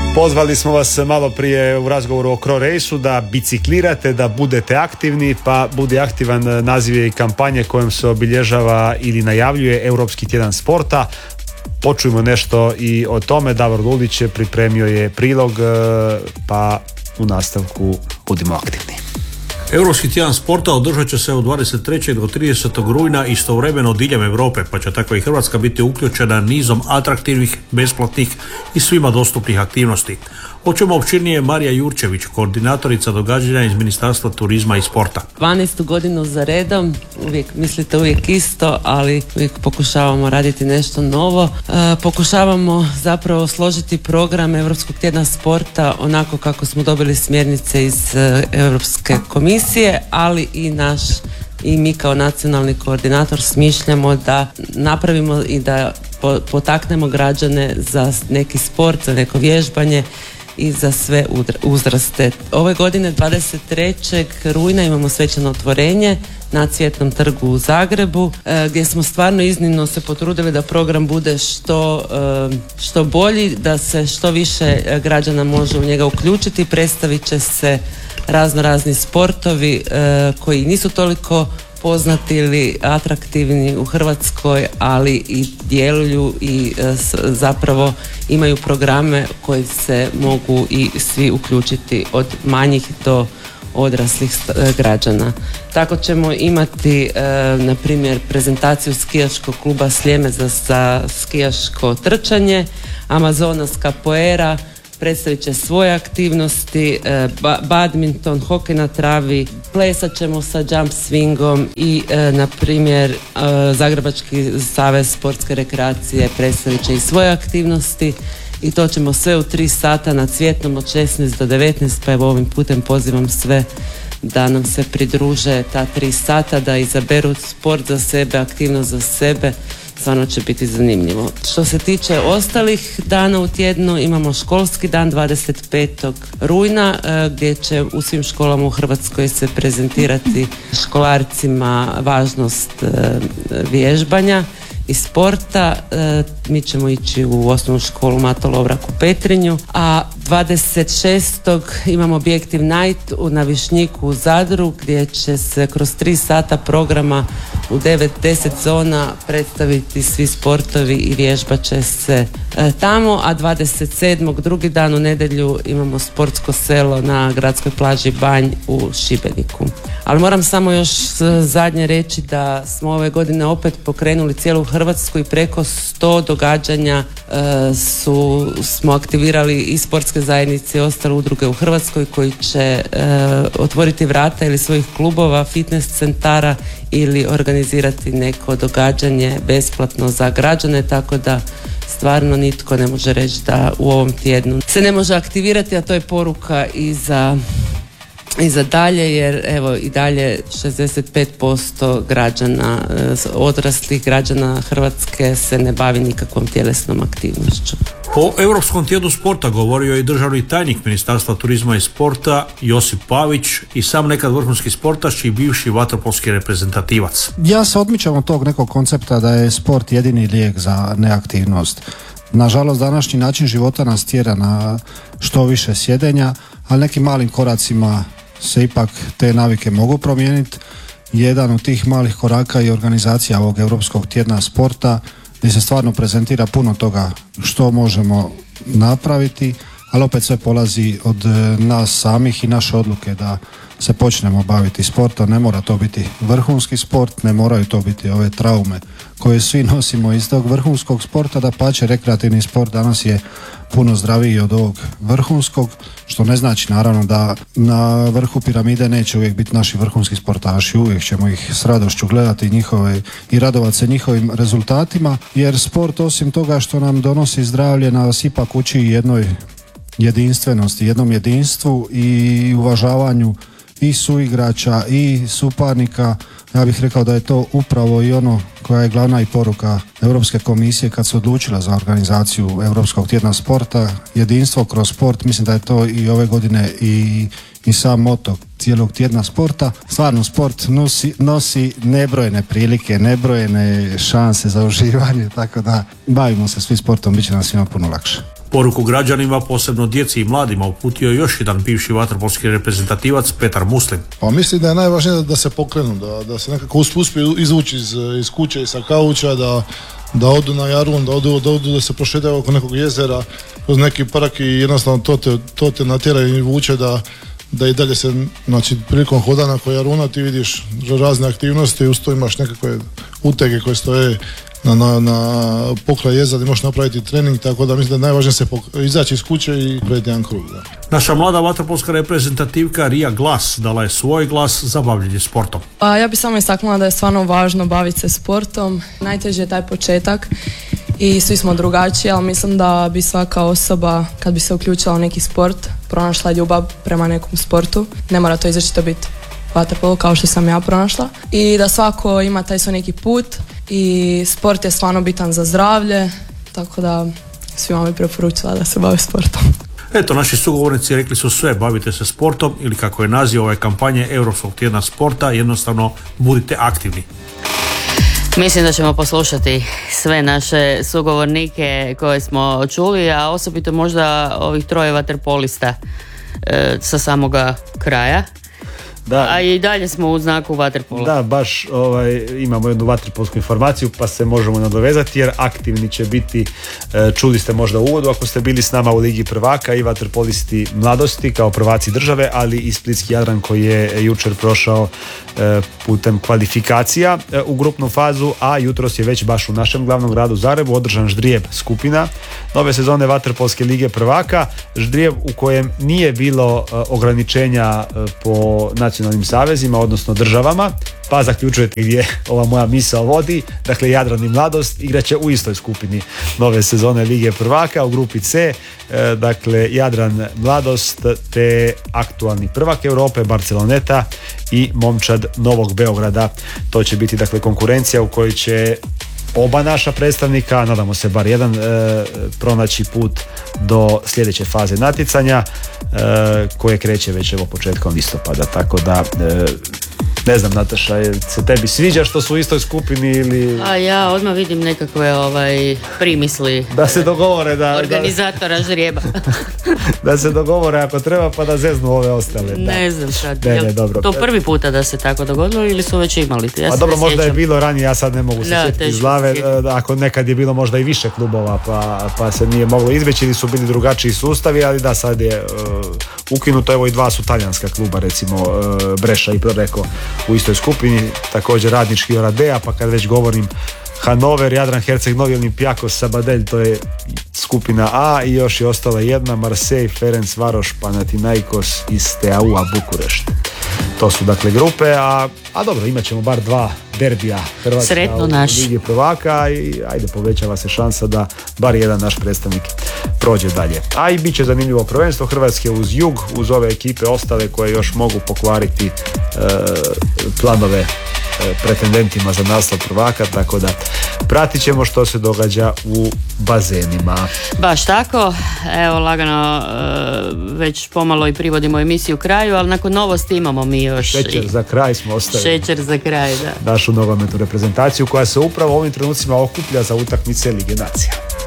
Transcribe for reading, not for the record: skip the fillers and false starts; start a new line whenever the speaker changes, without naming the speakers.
Pozvali smo vas malo prije u razgovoru o CroRace-u da biciklirate, da budete aktivni, pa Budi aktivan naziv je i kampanje kojom se obilježava ili najavljuje Europski tjedan sporta. Počujemo nešto i o tome. Davor Lulić pripremio je prilog, pa u nastavku budimo aktivni.
Europski tjedan sporta održat će se od 23. do 30. rujna istovremeno diljem Europe, pa će tako i Hrvatska biti uključena nizom atraktivnih, besplatnih i svima dostupnih aktivnosti. O čemu opširnije Marija Jurčević, koordinatorica događanja iz Ministarstva turizma i sporta.
12. godinu za redom, mislite uvijek isto, ali uvijek pokušavamo raditi nešto novo. Pokušavamo zapravo složiti program Europskog tjedna sporta onako kako smo dobili smjernice iz Europske komisije, ali i mi kao nacionalni koordinator smišljamo da napravimo i da potaknemo građane za neki sport, za neko vježbanje i za sve uzraste. Ove godine 23. rujna imamo svečano otvorenje na Cvjetnom trgu u Zagrebu, gdje smo stvarno iznimno se potrudili da program bude što bolji, da se što više građana može u njega uključiti. Predstavit će se razni sportovi koji nisu toliko poznati ili atraktivni u Hrvatskoj, ali i djeluju i zapravo imaju programe koji se mogu i svi uključiti od manjih do odraslih građana. Tako ćemo imati na primjer prezentaciju skijaškog kluba Sljeme za skijaško trčanje, Amazonas Capoeira predstavit će svoje aktivnosti, badminton, hokej na travi, plesat ćemo sa jump swingom i na primjer Zagrebački savez sportske rekreacije predstavit će i svoje aktivnosti i to ćemo sve u 3 sata na Cvjetnom od 16 do 19, pa evo ovim putem pozivam sve da nam se pridruže ta 3 sata, da izaberu sport za sebe, aktivnost za sebe. Stvarno će biti zanimljivo. Što se tiče ostalih dana u tjednu, imamo školski dan 25. rujna gdje će u svim školama u Hrvatskoj se prezentirati školarcima važnost vježbanja i sporta. Mi ćemo ići u osnovnu školu Mato Lovrak u Petrinju, a 26. imamo Objective Night na Višnjiku u Zadru gdje će se kroz 3 sata programa u 9-10 zona predstaviti svi sportovi i vježbat će se tamo, a 27. drugi dan u nedjelju imamo sportsko selo na gradskoj plaži Banj u Šibeniku. Ali moram samo još zadnje reći da smo ove godine opet pokrenuli cijelu Hrvatsku i preko 100 događanja smo aktivirali i sportske zajednice i ostale udruge u Hrvatskoj koji će otvoriti vrata ili svojih klubova, fitness centara ili organizirati neko događanje besplatno za građane, tako da stvarno nitko ne može reći da u ovom tjednu se ne može aktivirati, a to je poruka i za dalje, jer evo i dalje 65% građana, odraslih građana Hrvatske se ne bavi nikakvom tjelesnom aktivnošću.
O Europskom tjednu sporta govorio je i državni tajnik Ministarstva turizma i sporta Josip Pavić i sam nekad vrhunski sportaš i bivši vaterpolski reprezentativac.
Ja se odmičam od tog nekog koncepta da je sport jedini lijek za neaktivnost. Nažalost, današnji način života nas tjera na što više sjedenja, ali nekim malim koracima se ipak te navike mogu promijeniti. Jedan od tih malih koraka je organizacija ovog Europskog tjedna sporta gdje se stvarno prezentira puno toga što možemo napraviti, ali opet sve polazi od nas samih i naše odluke da se počnemo baviti sportom. Ne mora to biti vrhunski sport, ne moraju to biti ove traume koje svi nosimo iz tog vrhunskog sporta, dapače rekreativni sport danas je puno zdraviji od ovog vrhunskog, što ne znači naravno da na vrhu piramide neće uvijek biti naši vrhunski sportaši, uvijek ćemo ih s radošću gledati njihove i radovati se njihovim rezultatima, jer sport osim toga što nam donosi zdravlje nas ipak uči jednoj jedinstvenosti, jednom jedinstvu i uvažavanju i suigrača i suparnika. Ja bih rekao da je to upravo i ono koja je glavna i poruka Europske komisije kad se odlučila za organizaciju Europskog tjedna sporta, jedinstvo kroz sport. Mislim da je to i ove godine i sam moto cijelog tjedna sporta. Stvarno sport nosi nebrojene prilike, nebrojene šanse za uživanje, tako da bavimo se svi sportom, bit će nam svima puno lakše.
Poruku građanima, posebno djeci i mladima, uputio je još jedan bivši vaterpolski reprezentativac Petar Muslin.
Pa mislim da je najvažnije da se pokrenu, da se nekako uspiju izvući iz kuće i sa kauča, da odu na Jarun, da se prošetaju oko nekog jezera, kroz neki park i jednostavno to te natjera i vuče da i dalje se, znači prilikom hodana oko Jaruna ti vidiš razne aktivnosti, uz to imaš nekakve utege koje stoje na pokraj jezera gdje možeš napraviti trening, tako da mislim da je najvažnije se izaći iz kuće i predati jedan krug. Da.
Naša mlada vaterpolska reprezentativka Rija Glas dala je svoj glas za bavljenje sportom.
Ja bih samo istaknula da je stvarno važno baviti se sportom. Najteže je taj početak i svi smo drugačiji, ali mislim da bi svaka osoba kad bi se uključila u neki sport pronašla ljubav prema nekom sportu. Ne mora to izrečito biti vaterpolo kao što sam ja pronašla. I da svako ima taj svoj neki put i sport je stvarno bitan za zdravlje, tako da svima bi preporučila da se bave sportom.
Eto, naši sugovornici rekli su sve, bavite se sportom ili kako je naziv ove kampanje Europskog tjedna sporta, jednostavno budite aktivni.
Mislim da ćemo poslušati sve naše sugovornike koje smo čuli, a osobito možda ovih troje vaterpolista sa samoga kraja. Da. A i dalje smo u znaku vaterpola.
Da, baš imamo jednu vaterpolsku informaciju pa se možemo nadovezati jer aktivni će biti, čuli ste možda u uvodu ako ste bili s nama u Ligi prvaka i vaterpolisti mladosti kao prvaci države, ali i Splitski Jadran koji je jučer prošao putem kvalifikacija u grupnu fazu, a jutros je već baš u našem glavnom gradu Zagrebu održan ždrijeb skupina nove sezone vaterpolske Lige prvaka, ždrijeb u kojem nije bilo ograničenja po nacionalnim savezima, odnosno državama, pa zaključujete gdje ova moja misao vodi. Dakle, Jadran i Mladost igraće u istoj skupini nove sezone Lige prvaka u grupi C. Dakle, Jadran, Mladost te aktualni prvak Europe Barceloneta i momčad Novog Beograda. To će biti dakle konkurencija u kojoj će oba naša predstavnika, nadamo se bar jedan, pronaći put do sljedeće faze natjecanja koje kreće već evo početkom listopada, tako da ne znam, Nataša, se tebi sviđa što su u istoj skupini ili...
A ja odmah vidim nekakve primisli
da se dogovore
organizatora ždrijeba.
Da se dogovore ako treba pa da zeznu ove ostale.
Ne znam sad,
dobro.
To prvi puta da se tako dogodilo ili su već imali? Ja
dobro, možda je bilo ranije, ja sad ne mogu se sjetiti iz glave, ako nekad je bilo možda i više klubova pa se nije moglo izbjeći ili su bili drugačiji sustavi, ali da, sad je ukinuto, evo i dva su talijanska kluba, recimo Breša i Proreko u istoj skupini, također Radnički Oradea, pa kad već govorim Hanover, Jadran, Herceg Novi, Olimpijakos, Sabadell, to je skupina A i još je ostala jedna, Marseille, Ferenc Varoš, Panathinaikos i Steaua Bukurešt. To su dakle grupe, a dobro, imat ćemo bar dva derbija Hrvatska u Ligi prvaka i ajde, povećava se šansa da bar jedan naš predstavnik prođe dalje. A i bit će zanimljivo prvenstvo Hrvatske uz jug, uz ove ekipe ostale koje još mogu pokvariti planove pretendentima za naslov prvaka, tako da pratit ćemo što se događa u bazenima.
Baš tako, evo lagano već pomalo i privodimo emisiju kraju, ali nakon novosti imamo mi još
šećer za kraj smo ostavili.
Šećer za kraj, da.
Našu nogometnu reprezentaciju koja se upravo u ovim trenucima okuplja za utakmice Lige nacija.